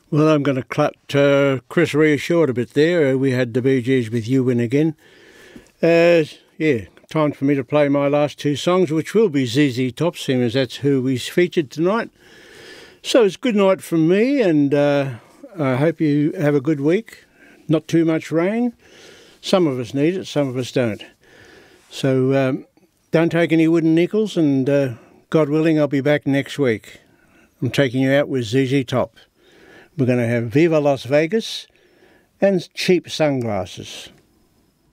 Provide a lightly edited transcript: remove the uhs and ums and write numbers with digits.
Well, I'm going to cut Chris Rea short a bit there. We had the Bee Gees with You Win Again. Yeah, time for me to play my last two songs, which will be ZZ Top, seeing as that's who we featured tonight. So it's good night from me, and I hope you have a good week. Not too much rain. Some of us need it, some of us don't. So don't take any wooden nickels, and God willing, I'll be back next week. I'm taking you out with ZZ Top. We're going to have Viva Las Vegas and cheap sunglasses.